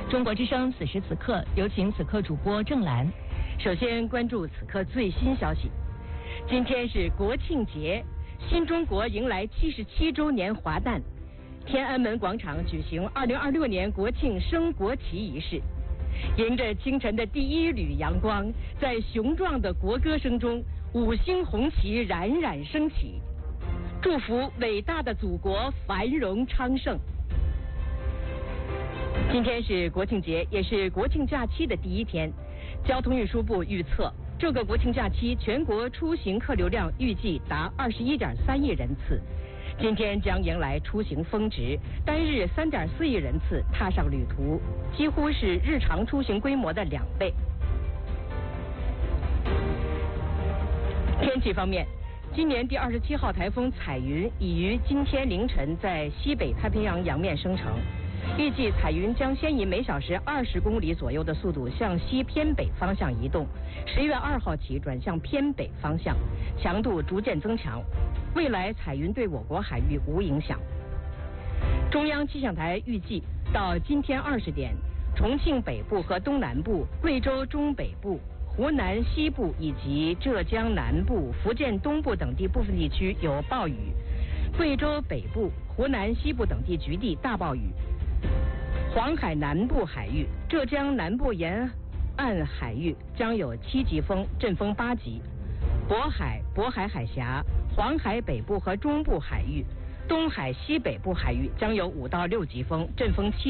中国之声此时此刻，有请此刻主播郑兰。 首先关注此刻最新消息。今天是国庆节，新中国迎来77周年华诞，天安门广场举行2026年国庆升国旗仪式。迎着清晨的第一缕阳光，在雄壮的国歌声中，5星红旗冉冉升起，祝福伟大的祖国繁荣昌盛。今天是国庆节，也是国庆假期的第一天。交通运输部预测，这个国庆假期全国出行客流量预计达21.3亿人次。今天将迎来出行峰值，单日3.4亿人次踏上旅途，几乎是日常出行规模的2倍。天气方面，今年第27号台风彩云已于今天凌晨在西北太平洋洋面生成。预计彩云将先以每小时20公里左右的速度向西偏北方向移动，10月2号起转向偏北方向，强度逐渐增强。未来彩云对我国海域无影响。中央气象台预计到今天20点，重庆北部和东南部、贵州中北部、湖南西部以及浙江南部、福建东部等地部分地区有暴雨，贵州北部、湖南西部等地局地大暴雨。黄海南部海域、浙江南部沿岸海域将有7级风，阵风8级。渤海海峡、黄海北部和中部海域、东海西北部海域将有5到6级风，阵风7